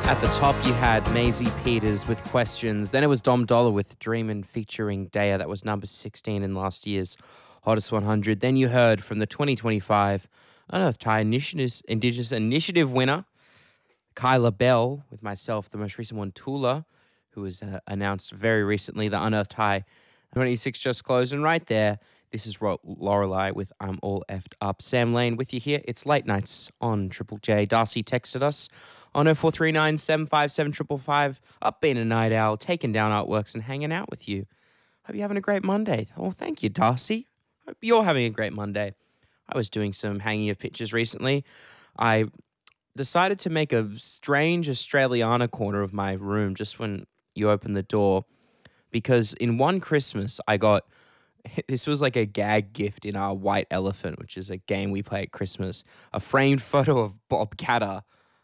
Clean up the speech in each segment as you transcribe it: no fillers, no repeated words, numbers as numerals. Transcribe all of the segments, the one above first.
At the top, you had Maisie Peters with Questions. Then it was Dom Dollar with Dreamin' featuring Daya. That was number 16 in last year's Hottest 100. Then you heard from the 2025 Unearthed High Indigenous Initiative winner, Kyla Bell, with myself, the most recent one, Tula, who was announced very recently. The Unearthed High 26 just closed. And right there, this is Lorelei with I'm All Effed Up. Sam Lane with you here. It's late nights on Triple J. Darcy texted us on 0439 757 555. Up being a night owl, taking down artworks and hanging out with you. Hope you're having a great Monday. Oh, thank you, Darcy. Hope you're having a great Monday. I was doing some hanging of pictures recently. I decided to make a strange Australiana corner of my room just when you open the door, because in one Christmas I got, this was like a gag gift in our White Elephant, which is a game we play at Christmas, a framed photo of Bob Catter.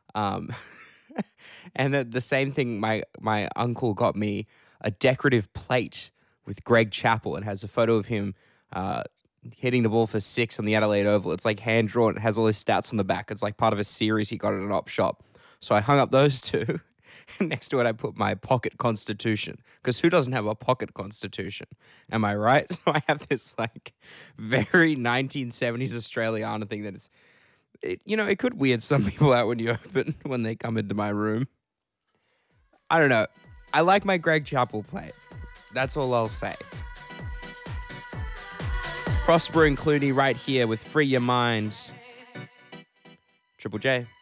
And the same thing, my uncle got me a decorative plate with Greg Chappell. It has a photo of him hitting the ball for 6 on the Adelaide Oval. It's like hand-drawn. It has all his stats on the back. It's like part of a series he got at an op shop. So I hung up those two. And next to it, I put my pocket constitution. Because who doesn't have a pocket constitution? Am I right? So I have this like very 1970s Australiana thing that it could weird some people out when they come into my room. I don't know. I like my Greg Chappell plate. That's all I'll say. Prosper and Clooney right here with Free Your Mind. Triple J.